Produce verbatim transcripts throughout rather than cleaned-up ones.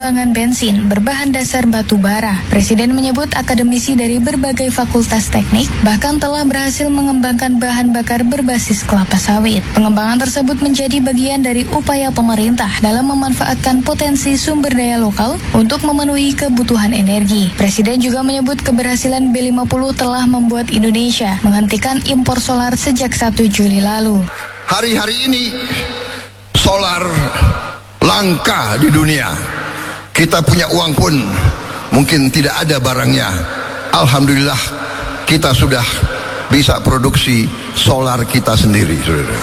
pengembangan bensin berbahan dasar batu bara. Presiden menyebut akademisi dari berbagai fakultas teknik bahkan telah berhasil mengembangkan bahan bakar berbasis kelapa sawit. Pengembangan tersebut menjadi bagian dari upaya pemerintah dalam memanfaatkan potensi sumber daya lokal untuk memenuhi kebutuhan energi. Presiden juga menyebut keberhasilan B lima puluh telah membuat Indonesia menghentikan impor solar sejak satu Juli lalu. Hari-hari ini solar langka di dunia. Kita punya uang pun mungkin tidak ada barangnya. Alhamdulillah kita sudah bisa produksi solar kita sendiri, saudara.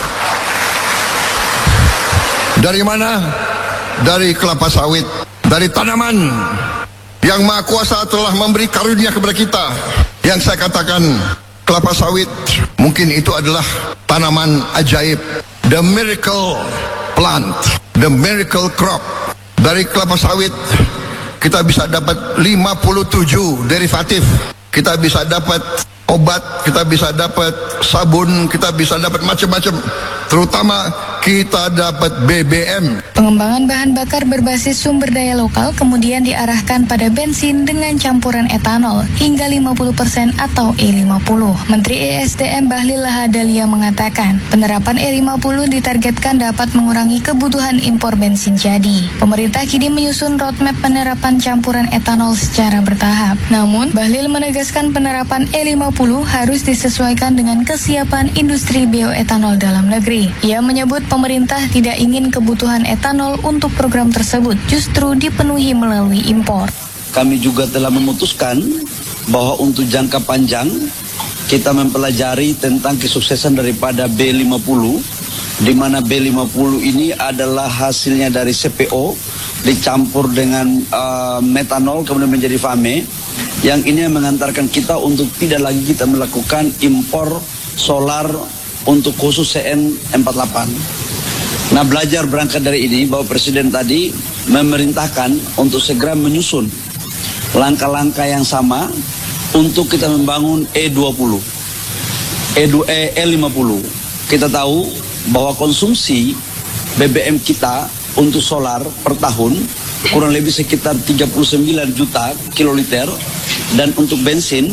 Dari mana? Dari kelapa sawit, dari tanaman yang Maha Kuasa telah memberi karunia kepada kita. Yang saya katakan, kelapa sawit mungkin itu adalah tanaman ajaib, the miracle plant, the miracle crop. Dari kelapa sawit kita bisa dapat lima puluh tujuh derivatif. Kita bisa dapat obat, kita bisa dapat sabun, kita bisa dapat macam-macam. Terutama kita dapat B B M. Pengembangan bahan bakar berbasis sumber daya lokal kemudian diarahkan pada bensin dengan campuran etanol hingga lima puluh persen atau E lima puluh. Menteri E S D M Bahlil Lahadalia mengatakan, penerapan E lima puluh ditargetkan dapat mengurangi kebutuhan impor bensin jadi. Pemerintah kini menyusun roadmap penerapan campuran etanol secara bertahap. Namun, Bahlil menegaskan penerapan E lima puluh harus disesuaikan dengan kesiapan industri bioetanol dalam negeri. Ia menyebut pemerintah tidak ingin kebutuhan etanol untuk program tersebut justru dipenuhi melalui impor. Kami juga telah memutuskan bahwa untuk jangka panjang kita mempelajari tentang kesuksesan daripada B lima puluh, di mana B lima puluh ini adalah hasilnya dari C P O dicampur dengan uh, metanol kemudian menjadi F A M E, yang ini mengantarkan kita untuk tidak lagi kita melakukan impor solar untuk khusus C N empat puluh delapan. Nah, belajar berangkat dari ini bahwa Presiden tadi memerintahkan untuk segera menyusun langkah-langkah yang sama untuk kita membangun E dua puluh, E lima puluh. Kita tahu bahwa konsumsi B B M kita untuk solar per tahun kurang lebih sekitar tiga puluh sembilan juta kiloliter, dan untuk bensin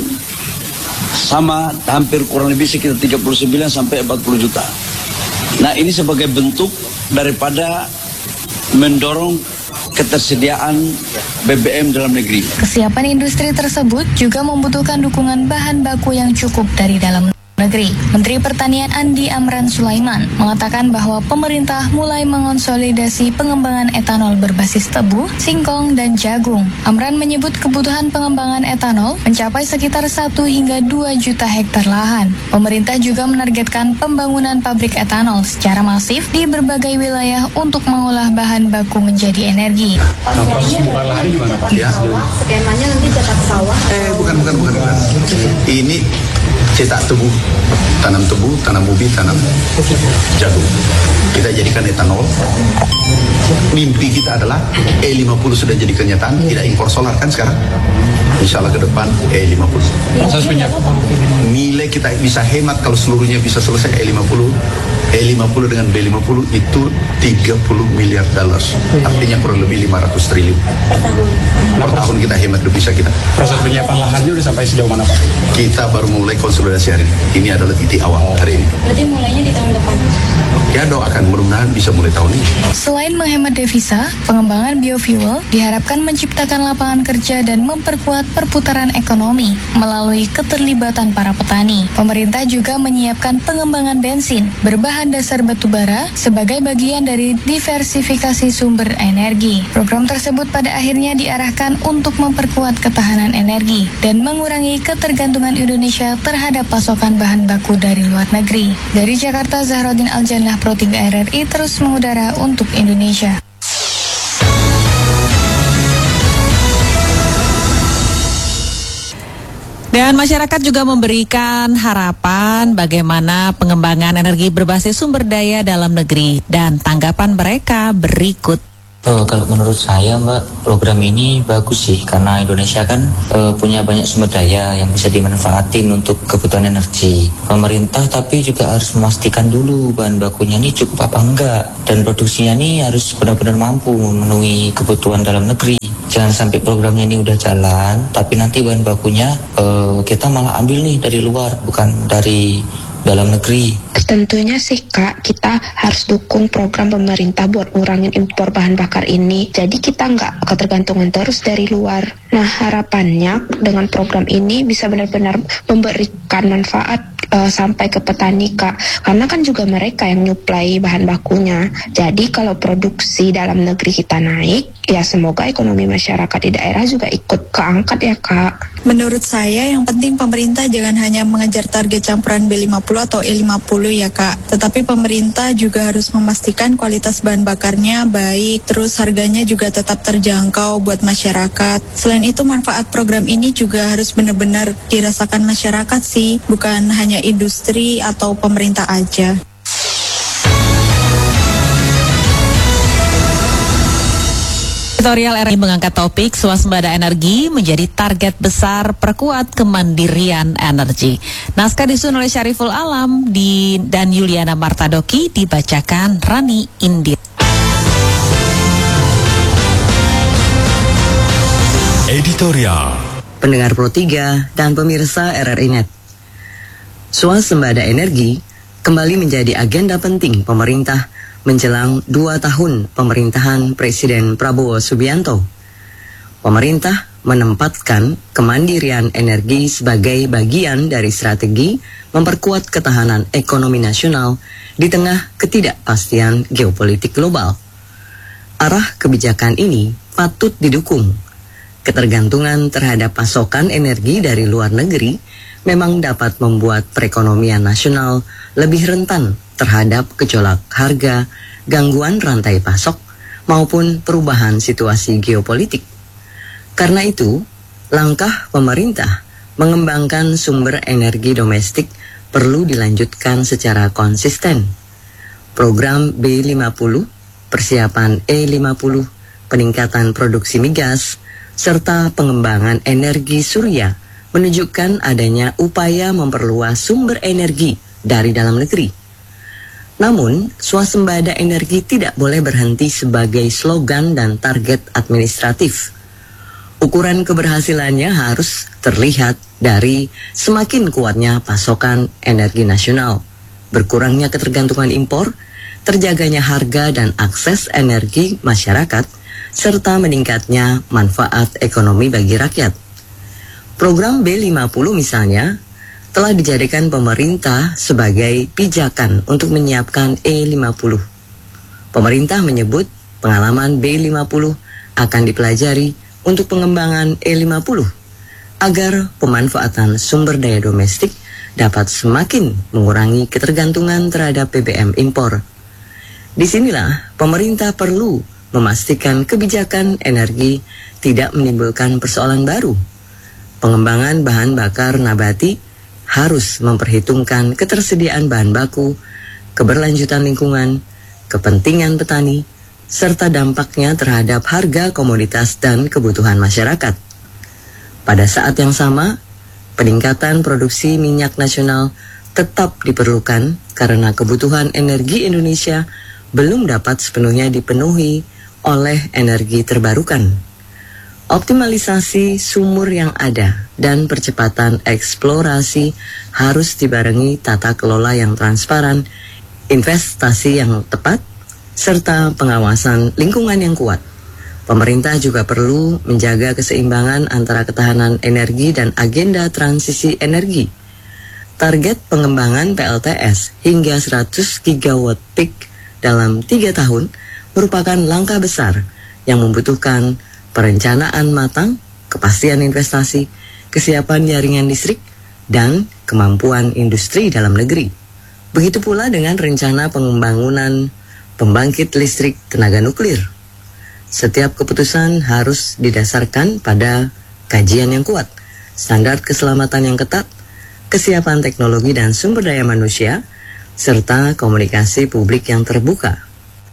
sama hampir kurang lebih sekitar tiga puluh sembilan sampai empat puluh juta. Nah, ini sebagai bentuk daripada mendorong ketersediaan B B M dalam negeri. Kesiapan industri tersebut juga membutuhkan dukungan bahan baku yang cukup dari dalam negeri. Menteri Pertanian Andi Amran Sulaiman mengatakan bahwa pemerintah mulai mengonsolidasi pengembangan etanol berbasis tebu, singkong, dan jagung. Amran menyebut kebutuhan pengembangan etanol mencapai sekitar satu hingga dua juta hektar lahan. Pemerintah juga menargetkan pembangunan pabrik etanol secara masif di berbagai wilayah untuk mengolah bahan baku menjadi energi. Ya. Skemanya nanti cetak sawah? Eh, bukan, bukan, bukan, bukan. Ini cetak tebu, tanam tebu, tanam ubi, tanam jagung. Kita jadikan etanol. Mimpi kita adalah E lima puluh sudah jadi kenyataan, tidak impor solar kan sekarang. Insya Allah ke depan E lima puluh. Nilai kita bisa hemat kalau seluruhnya bisa selesai E lima puluh. E lima puluh dengan B lima puluh itu tiga puluh miliar dolar. Artinya kurang lebih lima ratus triliun. Per tahun kita hemat bisa kita. Proses penyiapan lahannya sudah sampai sejauh mana, Pak? Kita baru mulai konsolidasi hari ini. Ini adalah titik awal hari ini. Berarti mulainya di tahun depan? Ya, doakan mudah-mudahan bisa mulai tahun ini. Selain menghemat devisa, pengembangan biofuel diharapkan menciptakan lapangan kerja dan memperkuat perputaran ekonomi melalui keterlibatan para petani. Pemerintah juga menyiapkan pengembangan bensin berbahan dasar batu bara sebagai bagian dari diversifikasi sumber energi. Program tersebut pada akhirnya diarahkan untuk memperkuat ketahanan energi dan mengurangi ketergantungan Indonesia terhadap pasokan bahan baku dari luar negeri. Dari Jakarta, Zahraudin Aljannah, Pro tiga R R I terus mengudara untuk Indonesia. Dan masyarakat juga memberikan harapan bagaimana pengembangan energi berbasis sumber daya dalam negeri, dan tanggapan mereka berikut. Uh, kalau menurut saya, Mbak, program ini bagus sih, karena Indonesia kan uh, punya banyak sumber daya yang bisa dimanfaatin untuk kebutuhan energi. Pemerintah tapi juga harus memastikan dulu bahan bakunya ini cukup apa enggak, dan produksinya ini harus benar-benar mampu memenuhi kebutuhan dalam negeri. Jangan sampai programnya ini udah jalan, tapi nanti bahan bakunya uh, kita malah ambil nih dari luar, bukan dari dalam negeri. Tentunya sih Kak, kita harus dukung program pemerintah buat ngurangin impor bahan bakar ini. Jadi kita nggak ketergantungan terus dari luar. Nah harapannya dengan program ini bisa benar-benar memberikan manfaat uh, sampai ke petani Kak. Karena kan juga mereka yang nyuplai bahan bakunya. Jadi kalau produksi dalam negeri kita naik, ya semoga ekonomi masyarakat di daerah juga ikut keangkat ya Kak. Menurut saya yang penting pemerintah jangan hanya mengejar target campuran B lima puluh atau E lima puluh ya Kak, tetapi pemerintah juga harus memastikan kualitas bahan bakarnya baik, terus harganya juga tetap terjangkau buat masyarakat. Selain itu manfaat program ini juga harus benar-benar dirasakan masyarakat sih, bukan hanya industri atau pemerintah aja. Editorial R I mengangkat topik swasembada energi menjadi target besar perkuat kemandirian energi. Naskah disusun oleh Syariful Alam di, dan Yuliana Martadoki, dibacakan Rani Indir. Editorial. Pendengar Pro tiga dan pemirsa R R I Net. Swasembada energi kembali menjadi agenda penting pemerintah menjelang dua tahun pemerintahan Presiden Prabowo Subianto. Pemerintah menempatkan kemandirian energi sebagai bagian dari strategi memperkuat ketahanan ekonomi nasional di tengah ketidakpastian geopolitik global. Arah kebijakan ini patut didukung. Ketergantungan terhadap pasokan energi dari luar negeri memang dapat membuat perekonomian nasional lebih rentan terhadap gejolak harga, gangguan rantai pasok, maupun perubahan situasi geopolitik. Karena itu, langkah pemerintah mengembangkan sumber energi domestik perlu dilanjutkan secara konsisten. Program B lima puluh, persiapan E lima puluh, peningkatan produksi migas, serta pengembangan energi surya menunjukkan adanya upaya memperluas sumber energi dari dalam negeri. Namun, swasembada energi tidak boleh berhenti sebagai slogan dan target administratif. Ukuran keberhasilannya harus terlihat dari semakin kuatnya pasokan energi nasional, berkurangnya ketergantungan impor, terjaganya harga dan akses energi masyarakat, serta meningkatnya manfaat ekonomi bagi rakyat. Program B lima puluh misalnya telah dijadikan pemerintah sebagai pijakan untuk menyiapkan E lima puluh. Pemerintah menyebut pengalaman B lima puluh akan dipelajari untuk pengembangan E lima puluh agar pemanfaatan sumber daya domestik dapat semakin mengurangi ketergantungan terhadap B B M impor. Disinilah pemerintah perlu memastikan kebijakan energi tidak menimbulkan persoalan baru. Pengembangan bahan bakar nabati harus memperhitungkan ketersediaan bahan baku, keberlanjutan lingkungan, kepentingan petani, serta dampaknya terhadap harga komoditas dan kebutuhan masyarakat. Pada saat yang sama, peningkatan produksi minyak nasional tetap diperlukan karena kebutuhan energi Indonesia belum dapat sepenuhnya dipenuhi oleh energi terbarukan. Optimalisasi sumur yang ada dan percepatan eksplorasi harus dibarengi tata kelola yang transparan, investasi yang tepat, serta pengawasan lingkungan yang kuat. Pemerintah juga perlu menjaga keseimbangan antara ketahanan energi dan agenda transisi energi. Target pengembangan P L T S hingga seratus gigawatt peak dalam tiga tahun merupakan langkah besar yang membutuhkan perencanaan matang, kepastian investasi, kesiapan jaringan listrik, dan kemampuan industri dalam negeri. Begitu pula dengan rencana pembangunan pembangkit listrik tenaga nuklir. Setiap keputusan harus didasarkan pada kajian yang kuat, standar keselamatan yang ketat, kesiapan teknologi dan sumber daya manusia, serta komunikasi publik yang terbuka.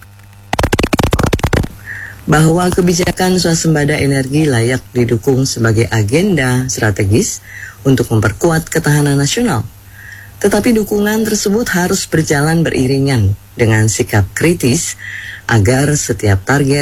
Bahwa kebijakan swasembada energi layak didukung sebagai agenda strategis untuk memperkuat ketahanan nasional. Tetapi dukungan tersebut harus berjalan beriringan dengan sikap kritis agar setiap target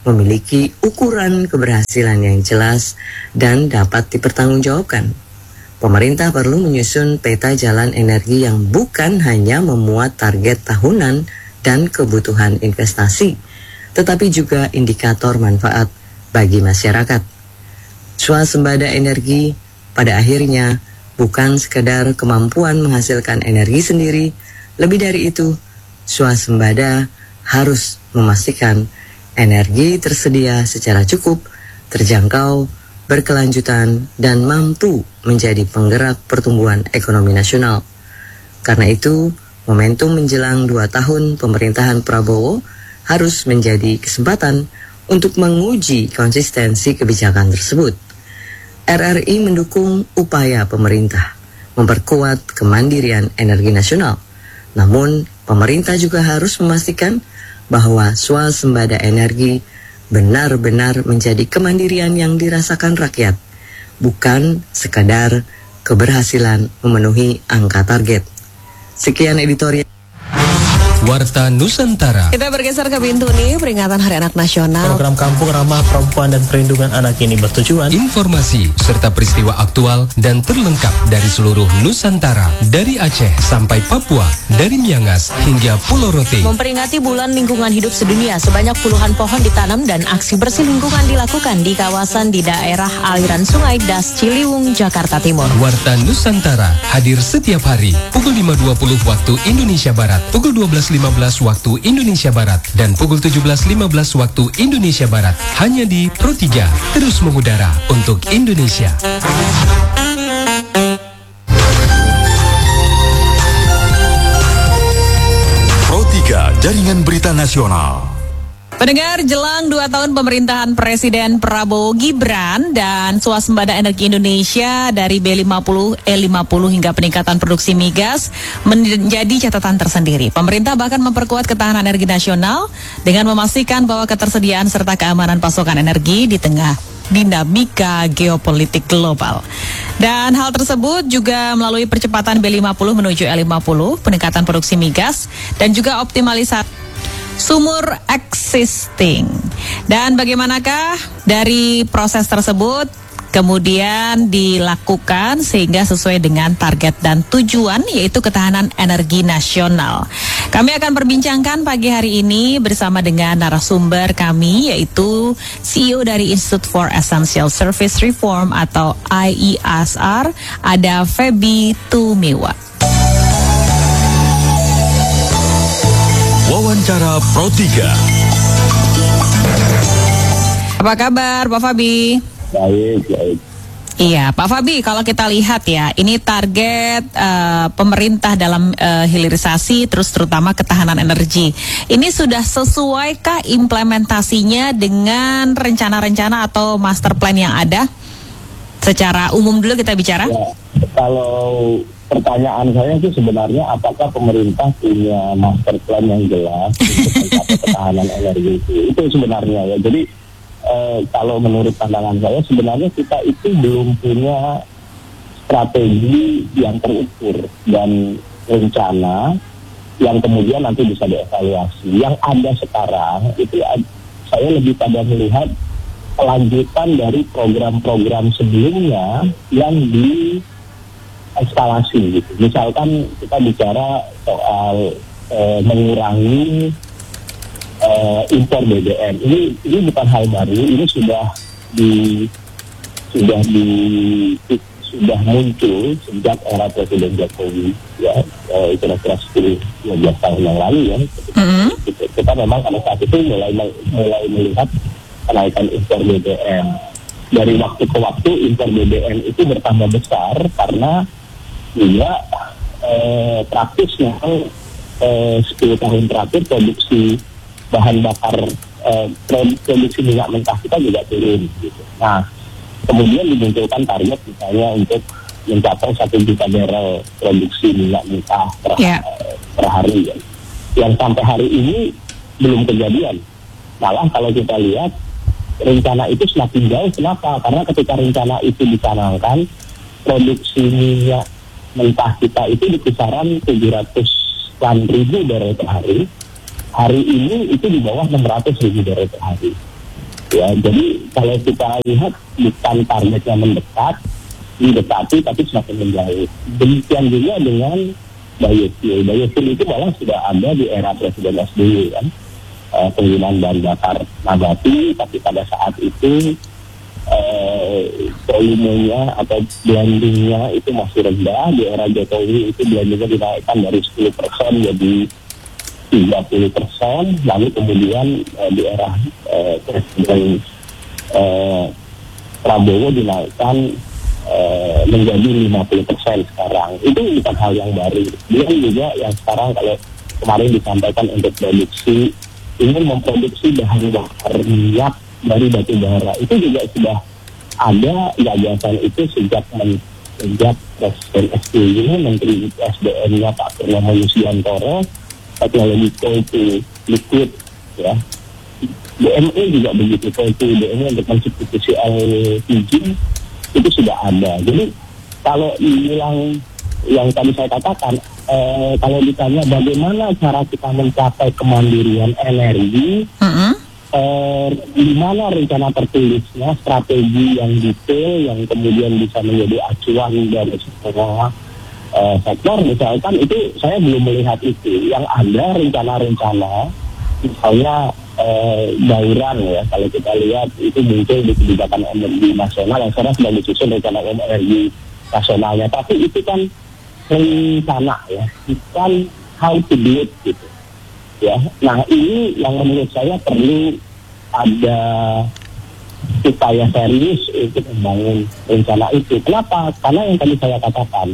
memiliki ukuran keberhasilan yang jelas dan dapat dipertanggungjawabkan. Pemerintah perlu menyusun peta jalan energi yang bukan hanya memuat target tahunan dan kebutuhan investasi, tetapi juga indikator manfaat bagi masyarakat. Swasembada energi pada akhirnya bukan sekadar kemampuan menghasilkan energi sendiri, lebih dari itu, swasembada harus memastikan energi tersedia secara cukup, terjangkau, berkelanjutan, dan mampu menjadi penggerak pertumbuhan ekonomi nasional. Karena itu, momentum menjelang dua tahun pemerintahan Prabowo harus menjadi kesempatan untuk menguji konsistensi kebijakan tersebut. R R I mendukung upaya pemerintah memperkuat kemandirian energi nasional. Namun, pemerintah juga harus memastikan bahwa swasembada energi benar-benar menjadi kemandirian yang dirasakan rakyat, bukan sekadar keberhasilan memenuhi angka target. Sekian editorial. Warta Nusantara. Kita bergeser ke pintu nih, peringatan Hari Anak Nasional. Program Kampung Ramah Perempuan dan Perlindungan Anak ini bertujuan informasi serta peristiwa aktual dan terlengkap dari seluruh Nusantara, dari Aceh sampai Papua, dari Miangas hingga Pulau Rote. Memperingati Bulan Lingkungan Hidup Sedunia, sebanyak puluhan pohon ditanam dan aksi bersih lingkungan dilakukan di kawasan di daerah aliran Sungai Das Ciliwung, Jakarta Timur. Warta Nusantara hadir setiap hari pukul lima dua puluh waktu Indonesia Barat, pukul dua belas lima belas waktu Indonesia Barat, dan pukul tujuh belas lima belas waktu Indonesia Barat, hanya di Pro tiga, terus mengudara untuk Indonesia. Pro tiga, Jaringan Berita Nasional. Pendengar, jelang dua tahun pemerintahan Presiden Prabowo Gibran dan swasembada energi Indonesia dari B lima puluh, E lima puluh hingga peningkatan produksi migas menjadi catatan tersendiri. Pemerintah bahkan memperkuat ketahanan energi nasional dengan memastikan bahwa ketersediaan serta keamanan pasokan energi di tengah dinamika geopolitik global. Dan hal tersebut juga melalui percepatan B lima puluh menuju E lima puluh, peningkatan produksi migas, dan juga optimalisasi sumur existing. Dan bagaimanakah dari proses tersebut kemudian dilakukan sehingga sesuai dengan target dan tujuan, yaitu ketahanan energi nasional. Kami akan perbincangkan pagi hari ini bersama dengan narasumber kami, yaitu C E O dari Institute for Essential Service Reform atau I E S R, ada Feby Tumiwa. Wawancara Pro tiga. Apa kabar Pak Fabi? Baik, baik. Iya, Pak Fabi, kalau kita lihat ya, ini target uh, pemerintah dalam uh, hilirisasi, terus terutama ketahanan energi. Ini sudah sesuaikah implementasinya dengan rencana-rencana atau master plan yang ada? Secara umum dulu kita bicara. Ya, kalau pertanyaan saya sih sebenarnya apakah pemerintah punya master plan yang jelas untuk mencapai ketahanan energi itu? Itu sebenarnya ya. Jadi eh, kalau menurut pandangan saya sebenarnya kita itu belum punya strategi yang terukur dan rencana yang kemudian nanti bisa dievaluasi. Yang ada sekarang itu saya lebih pada melihat kelanjutan dari program-program sebelumnya yang di eskalasi gitu. Misalkan kita bicara soal e, mengurangi e, impor B B M. Ini ini bukan hal baru. Ini sudah di sudah di sudah muncul sejak era Presiden Jokowi ya, e, kira-kira sepuluh dua belas tahun yang lalu ya. Mm-hmm. Kita, kita memang pada saat itu mulai mulai melihat kenaikan impor B B M. Dari waktu ke waktu impor B B M itu bertambah besar karena dia eh, praktisnya eh, sepuluh tahun terakhir produksi bahan bakar eh, produksi minyak mentah kita juga turun gitu. Nah, kemudian dimunculkan target misalnya untuk mencapai satu juta barrel produksi minyak mentah per, yeah. per hari ya. Yang sampai hari ini belum kejadian. Malah kalau kita lihat rencana itu semakin jauh. Kenapa? Karena ketika rencana itu dicanangkan, produksi minyak mentah kita itu di kisaran tujuh ratus ribu barrel per hari. Hari ini itu di bawah enam ratus ribu barrel per hari. Ya, jadi kalau kita lihat bukan targetnya mendekat, mendekati tapi semakin menjauh. Demikian juga dengan biofuel. Biofuel itu malah sudah ada di era Presiden S B Y kan, uh, penggunaan bahan bakar nabati, tapi pada saat itu uh, volumenya atau blendingnya itu masih rendah. Di era Jokowi itu blendingnya dinaikkan dari sepuluh persen jadi tiga puluh persen, lalu kemudian uh, di era uh, Presiden uh, Prabowo dinaikkan uh, menjadi lima puluh persen sekarang. Itu bukan hal yang baru. Dia juga yang sekarang kalau kemarin disampaikan untuk produksi, ingin memproduksi bahan bakar minyak dari batu bara. Itu juga sudah ada gagasan itu sejak men, sejak Presiden S B Y, Menteri S D M-nya Pak Purnomo Yusiantoro, teknologi coal to liquid, ya. B M E juga begitu, coal to B M E untuk mensubstitusi L P G itu sudah ada. Jadi kalau dibilang yang tadi saya katakan, eh, kalau ditanya bagaimana cara kita mencapai kemandirian energi, uh-huh. eh, di mana rencana tertulisnya, strategi yang detail yang kemudian bisa menjadi acuan dari semua Uh, sektor, misalkan itu saya belum melihat itu. Yang ada rencana-rencana misalnya uh, bauran, ya, kalau kita lihat itu muncul di kebijakan energi nasional yang sekarang sedang disusun rencana energi nasionalnya, tapi itu kan rencana, ya, bukan how to do it gitu, ya. Nah, ini yang menurut saya perlu ada upaya serius untuk membangun rencana itu. Kenapa? Karena yang tadi saya katakan,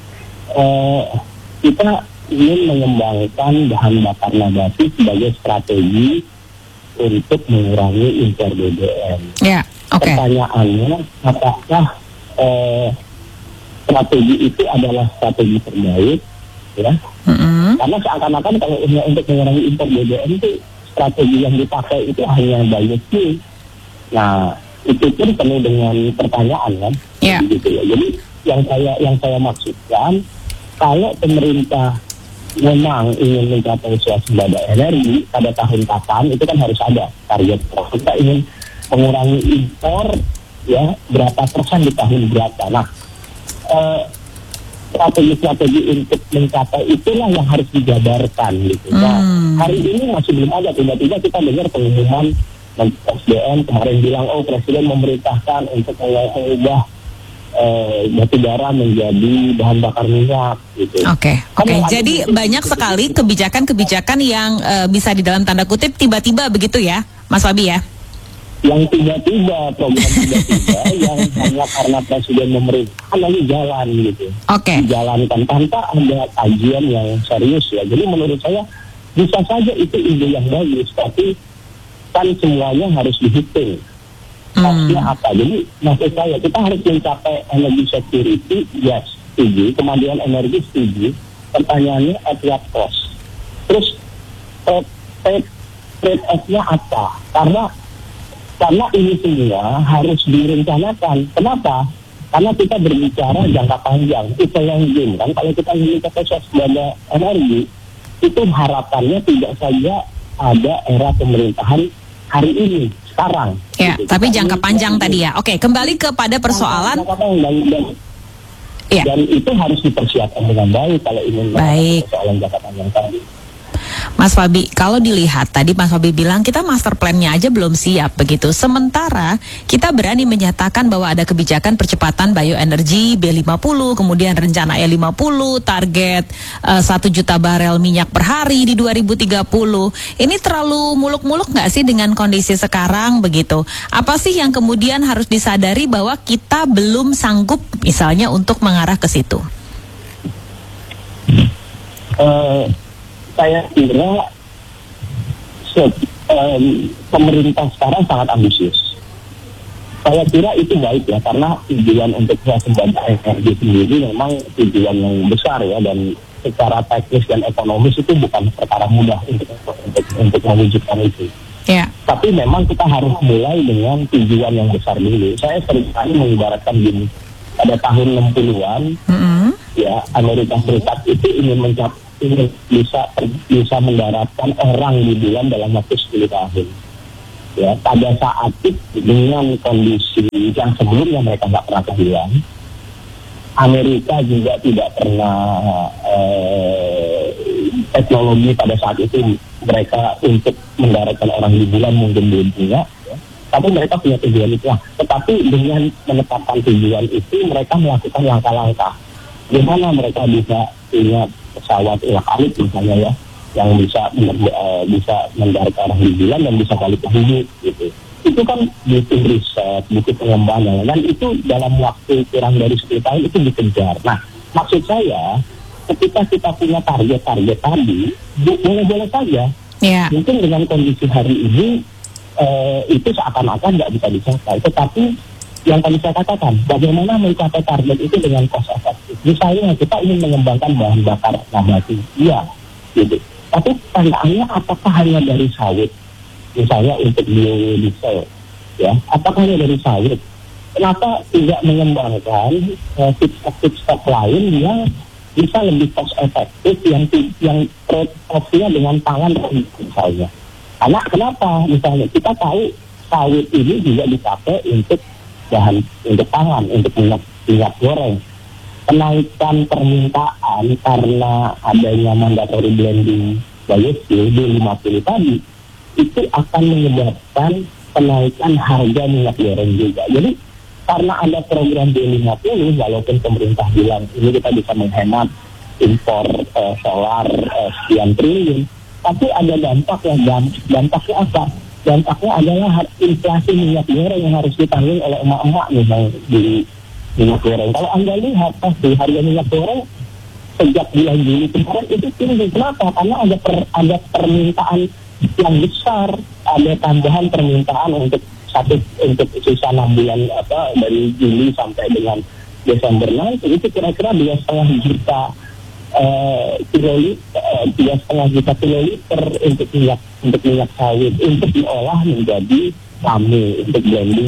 Uh, kita ingin mengembangkan bahan bakar nabati sebagai strategi untuk mengurangi impor B B M. Yeah, okay. Pertanyaannya, apakah uh, strategi itu adalah strategi terbaik? Ya, mm-hmm. Karena seakan-akan kalau untuk mengurangi impor B B M itu strategi yang dipakai itu hanya biofuel. Nah, itu pun penuh dengan pertanyaan kan? Yeah. Gitu ya. Jadi yang saya yang saya maksudkan, kalau pemerintah memang ingin mencapai swasembada energi pada tahun kapan, itu kan harus ada target. Kita ingin mengurangi impor, ya, berapa persen di tahun berapa. Nah, eh, strategi-strategi untuk mencapai itulah yang harus dijabarkan gitu. Nah, hmm. hari ini masih belum ada. Tiba-tiba kita dengar pengumuman S D M kemarin bilang, oh Presiden memerintahkan untuk mengubah Uh, batu bara menjadi bahan bakar minyak gitu. Oke, okay, oke. Okay. Jadi banyak sekali kebijakan-kebijakan yang uh, bisa di dalam tanda kutip tiba-tiba begitu ya, Mas Fabi ya? Yang tiba-tiba, program tiba-tiba yang hanya karena Presiden memerintahkan lalu jalan gitu. Oke. Okay. Dijalankan tanpa ada kajian yang serius ya. Jadi menurut saya bisa saja itu ide yang bagus, tapi kan semuanya harus dihitung. Maksudnya hmm. apa? Jadi maksud saya kita harus mencapai energy security, yes, setuju. Kemandirian energi, setuju. Pertanyaannya at what cost? Terus trade trade off-nya apa? Karena karena ini semua harus direncanakan. Kenapa? Karena kita berbicara jangka panjang. Itu yang game kan. Kalau kita ingin mencapai swasembada energi, itu harapannya tidak saja ada era pemerintahan hari ini, sekarang. Ya, gitu. Tapi jangka panjang ini, tadi ya. Oke, kembali kepada persoalan. Dan, dan, ya. dan itu harus dipersiapkan dengan baik kalau ingin baik. Persoalan jangka panjang tadi. Mas Fabi, kalau dilihat tadi Mas Fabi bilang kita master plan-nya aja belum siap begitu. Sementara kita berani menyatakan bahwa ada kebijakan percepatan bioenergi B lima puluh, kemudian rencana E lima puluh, target uh, satu juta barel minyak per hari di dua ribu tiga puluh. Ini terlalu muluk-muluk nggak sih dengan kondisi sekarang begitu? Apa sih yang kemudian harus disadari bahwa kita belum sanggup misalnya untuk mengarah ke situ? Uh, saya kira se, um, pemerintah sekarang sangat ambisius. Saya kira itu baik ya, karena tujuan untuk swasembada energi sendiri memang tujuan yang besar ya, dan secara teknis dan ekonomis itu bukan perkara mudah untuk untuk, untuk mewujudkan itu. Yeah. Tapi memang kita harus mulai dengan tujuan yang besar dulu. Saya sering kali mengibaratkan gini, pada tahun enam puluhan, mm-hmm. ya Amerika Serikat itu ingin mencapai ingin bisa bisa mendaratkan orang di bulan dalam waktu sepuluh tahun. ya pada saat itu dengan kondisi yang sebelumnya mereka nggak pernah kehilangan, Amerika juga tidak pernah eh, teknologi pada saat itu mereka untuk mendaratkan orang di bulan mungkin belum punya, ya. Tapi mereka punya tujuan itu. Nah, tetapi dengan menetapkan tujuan itu mereka melakukan langkah-langkah. Gimana mereka bisa punya pesawat Ilkhalid misalnya ya, yang bisa uh, bisa mendarat orang di bulan dan bisa balik ke bumi gitu. Itu kan butuh riset, butuh pengembangan, dan itu dalam waktu kurang dari sepuluh tahun itu dikejar. Nah, maksud saya ketika kita punya target-target tadi, boleh-boleh saja. Yeah. Mungkin dengan kondisi hari ini uh, itu seakan-akan nggak bisa dicapai. Tetapi yang tadi saya katakan, bagaimana mencapai target itu dengan cost efektif. Misalnya kita ingin mengembangkan bahan bakar nabati, iya, gitu. Tapi pertanyaannya apakah hanya dari sawit? Misalnya untuk biodiesel, ya, apakah hanya dari sawit? Kenapa tidak mengembangkan uh, feedstock-feedstock lain yang bisa lebih cost efektif, yang yang trade-off-nya dengan pangan misalnya? Karena kenapa? Misalnya kita tahu sawit ini juga dipakai untuk bahan untuk pangan, untuk minyak minyak goreng. Kenaikan permintaan karena adanya mandatory blending biofuel B lima puluh tadi itu akan menyebabkan kenaikan harga minyak goreng juga. Jadi karena ada program B lima puluh, walaupun pemerintah bilang ini kita bisa menghemat impor uh, solar uh, sekian triliun, tapi ada dampak yang dampaknya apa? Dampaknya adalah inflasi minyak goreng yang harus ditanggung oleh emak-emak nih bang di minyak goreng. Kalau Anda lihat pasti harga minyak goreng sejak bulan Juli kemarin itu tinggi. Kenapa? Karena ada per, ada permintaan yang besar, ada tambahan permintaan untuk satu untuk sisa enam bulan apa dari Juli sampai dengan Desember nanti itu kira-kira dua setengah juta Uh, kiloliter, uh, tiga setengah juta kiloliter untuk minyak untuk minyak sawit untuk diolah menjadi lame untuk blending